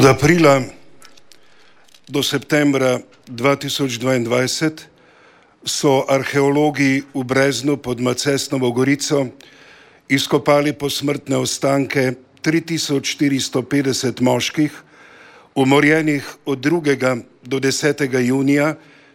Od aprila do septembra 2022 so arheologi v Breznu pod Macesnovo Gorico izkopali posmrtne ostanke 3450 moških, umorjenih od 2. do 10. junija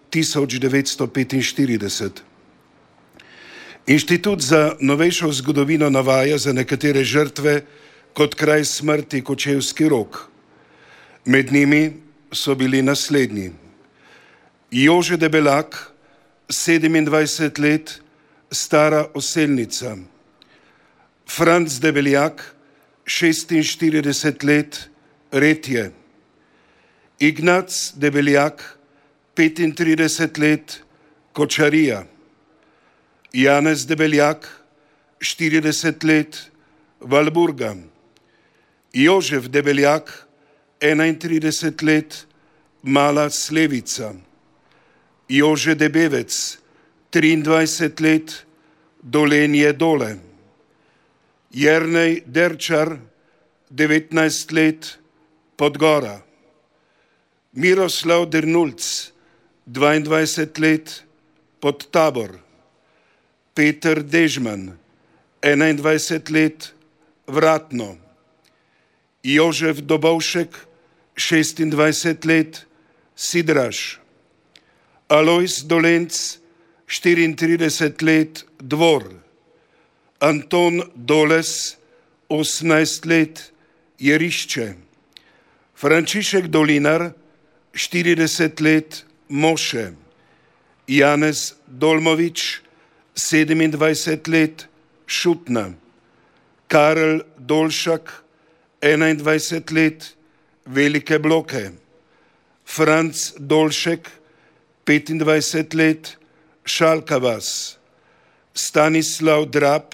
1945. Inštitut za novejšo zgodovino navaja za nekatere žrtve kot kraj smrti Kočevski Rog. Med njimi so bili naslednji: Jože Debelak, 27 let, stara Oselnica; Franc Debeljak, 46 let, Retje; Ignac Debeljak, 35 let, Kočarija; Janez Debeljak, 40 let, Valburga; Jožef Debeljak, 31 let, Mala Slevica; Jože Debevec, 23 let, Dolenje Dole; Jernej Derčar, 19 let, Podgora; Miroslav Dernulc, 22 let, Podtabor; Peter Dežman, 21 let, Vratno; Jožef Dobovšek, 26 let, Sidraž; Alojz Dolenc, 34 let, Dvor; Anton Doles, 18 let, Jerišče; Frančišek Dolinar, 40 let, Moše; Janez Dolmovič, 27 let, Šutna; Karel Dolšak, 21 let, Velike Bloke; Franc Dolšek, 25 let, Šalka vas; Stanislav Drab,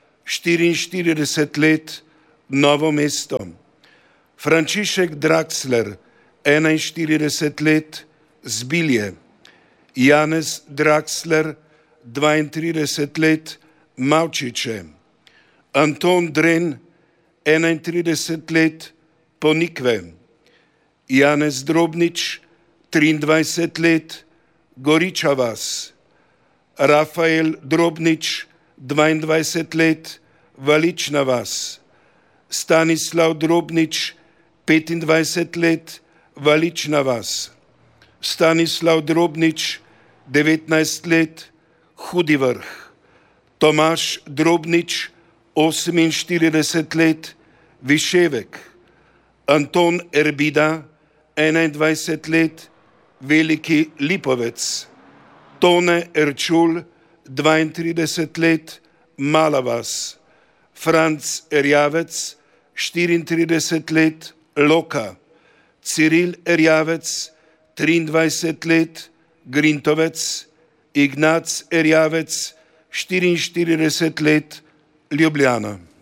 44 let, Novo mesto; Frančišek Draksler, 41 let, Zbilje; Janez Draksler, 32 let, Mavčiče; Anton Dren, 31 let, Ponikve; Janez Drobnič, 23 let, Goriča vas; Rafael Drobnič, 22 let, Valična vas; Stanislav Drobnič, 25 let, Valična vas; Stanislav Drobnič, 19 let, Hudi Vrh; Tomaž Drobnič, 48 let, Viševek; Anton Erbida, 21 let, Veliki Lipovec; Tone Erčul, 32 let, Mala vas; Franc Erjavec, 34 let, Loka; Ciril Erjavec, 23 let, Grintovec; Ignac Erjavec, 44 let, Ljubljana.